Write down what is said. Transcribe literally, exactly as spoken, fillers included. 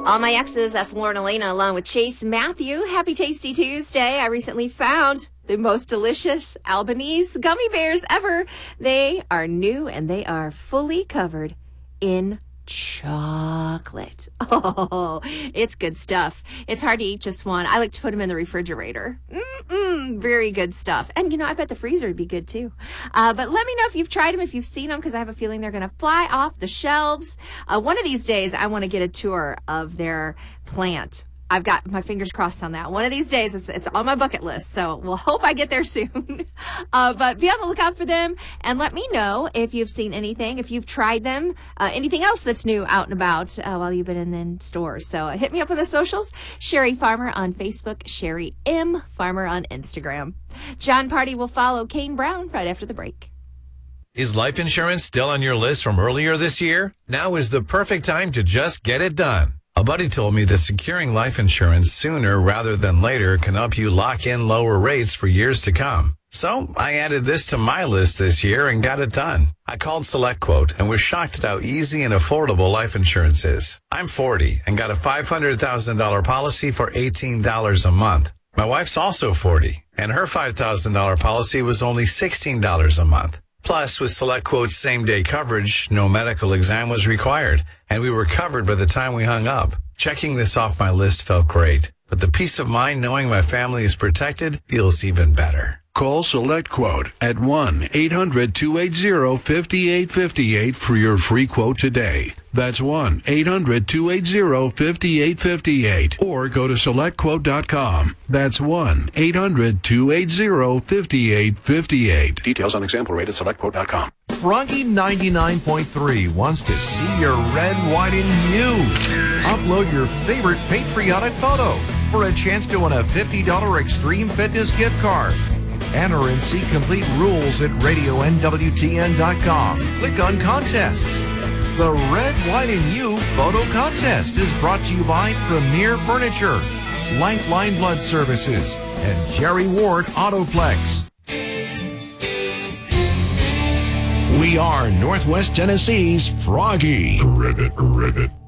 All my exes, that's Lauren Elena, along with Chase Matthew. Happy Tasty Tuesday. I recently found the most delicious Albanese gummy bears ever. They are new and they are fully covered in chocolate. Oh, it's good stuff. It's hard to eat just one. I like to put them in the refrigerator. Mm-mm, very good stuff. And, you know, I bet the freezer would be good, too. Uh, but let me know if you've tried them, if you've seen them, because I have a feeling they're going to fly off the shelves. Uh, one of these days, I want to get a tour of their plant. I've got my fingers crossed on that. One of these days, it's, it's on my bucket list, so we'll hope I get there soon. uh, but be on the lookout for them, and let me know if you've seen anything, if you've tried them, uh, anything else that's new out and about uh, while you've been in the stores. So uh, hit me up on the socials, Sherry Farmer on Facebook, Sherry M. Farmer on Instagram. John Party will follow Kane Brown right after the break. Is life insurance still on your list from earlier this year? Now is the perfect time to just get it done. A buddy told me that securing life insurance sooner rather than later can help you lock in lower rates for years to come. So I added this to my list this year and got it done. I called SelectQuote and was shocked at how easy and affordable life insurance is. I'm forty and got a five hundred thousand dollars policy for eighteen dollars a month. My wife's also forty and her five thousand dollars policy was only sixteen dollars a month. Plus, with SelectQuote's same-day coverage, no medical exam was required, and we were covered by the time we hung up. Checking this off my list felt great, but the peace of mind knowing my family is protected feels even better. Call SelectQuote at one eight hundred two eight zero five eight five eight for your free quote today. That's one eight hundred two eight zero five eight five eight. Or go to select quote dot com. That's one eight hundred two eight zero five eight five eight. Details on example rate at select quote dot com. Froggy ninety-nine point three wants to see your red, white, and you. Upload your favorite patriotic photo for a chance to win a fifty dollars Extreme Fitness gift card. Enter and see complete rules at radio N W T N dot com. Click on contests. The Red, White, and You photo contest is brought to you by Premier Furniture, Lifeline Blood Services, and Jerry Ward Autoplex. We are Northwest Tennessee's Froggy. Ribbit, ribbit.